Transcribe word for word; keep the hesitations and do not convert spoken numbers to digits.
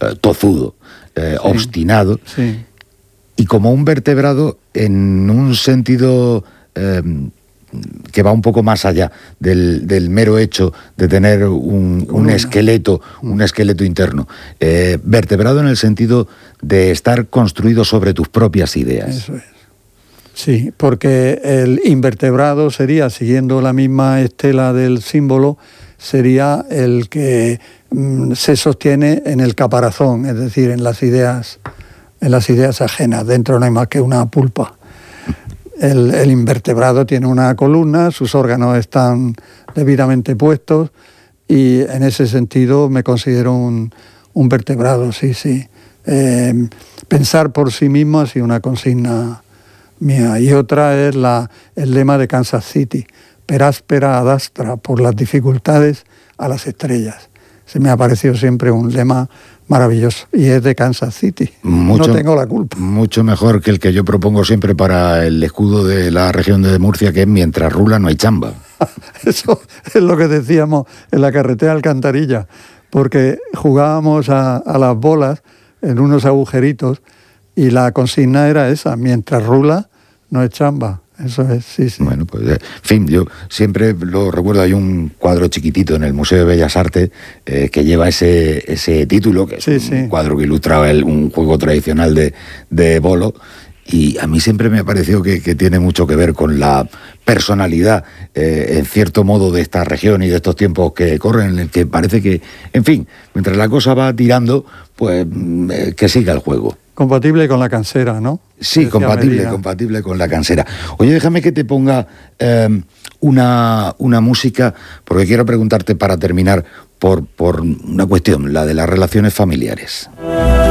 eh, tozudo, eh, sí. obstinado, Sí. y como un vertebrado en un sentido eh, que va un poco más allá del, del mero hecho de tener un, un esqueleto, un esqueleto interno. Eh, vertebrado en el sentido de estar construido sobre tus propias ideas. Eso es. Sí, porque el invertebrado sería, siguiendo la misma estela del símbolo, sería el que mm, se sostiene en el caparazón, es decir, en las ideas, en las ideas ajenas. Dentro no hay más que una pulpa. El, el invertebrado tiene una columna, sus órganos están debidamente puestos y en ese sentido me considero un, un vertebrado, sí, sí. Eh, pensar por sí mismo ha sido una consigna mía. Y otra es la, el lema de Kansas City, per aspera ad astra, por las dificultades a las estrellas. Se me ha parecido siempre un lema maravilloso, y es de Kansas City. Mucho, no tengo la culpa. Mucho mejor que el que yo propongo siempre para el escudo de la región de Murcia, que es mientras rula no hay chamba. Eso es lo que decíamos en la carretera Alcantarilla, porque jugábamos a, a las bolas en unos agujeritos y la consigna era esa, mientras rula no es chamba. Eso es, sí, sí. Bueno, pues, en fin, yo siempre lo recuerdo, hay un cuadro chiquitito en el Museo de Bellas Artes eh, que lleva ese, ese título, que es sí, un sí. cuadro que ilustraba el, un juego tradicional de, de bolo, y a mí siempre me ha parecido que, que tiene mucho que ver con la personalidad, eh, en cierto modo, de esta región y de estos tiempos que corren, en el que parece que, en fin, mientras la cosa va tirando, pues eh, que siga el juego. Compatible con la cansera, ¿no? Sí, compatible, compatible con la cansera. Oye, déjame que te ponga eh, una, una música, porque quiero preguntarte para terminar por, por una cuestión, la de las relaciones familiares.